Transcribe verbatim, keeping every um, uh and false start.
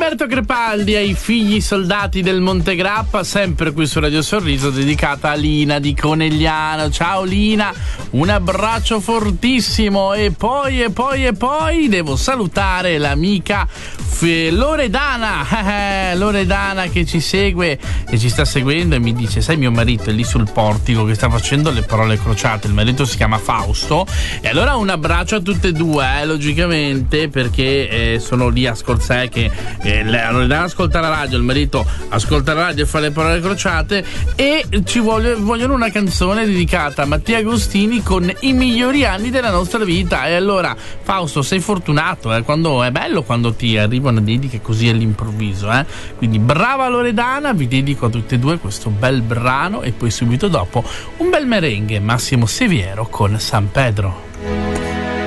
Roberto Crepaldi ai figli soldati del Monte Grappa, sempre qui su Radio Sorriso, dedicata a Lina di Conegliano. Ciao Lina, un abbraccio fortissimo. E poi e poi e poi devo salutare l'amica F- Loredana, Loredana che ci segue e ci sta seguendo e mi dice: sai, mio marito è lì sul portico che sta facendo le parole crociate, il marito si chiama Fausto, e allora un abbraccio a tutte e due, eh, logicamente, perché eh, sono lì a Scorzè che eh, la Loredana ascolta la radio, il marito ascolta la radio e fa le parole crociate, e ci voglio, vogliono una canzone dedicata a Mattia Agostini con i migliori anni della nostra vita. E allora Fausto, sei fortunato, eh, quando è bello quando ti arrivano dediche così all'improvviso, eh? Quindi brava Loredana, vi dedico a tutte e due questo bel brano e poi subito dopo un bel merengue, Massimo Seviero con San Pedro.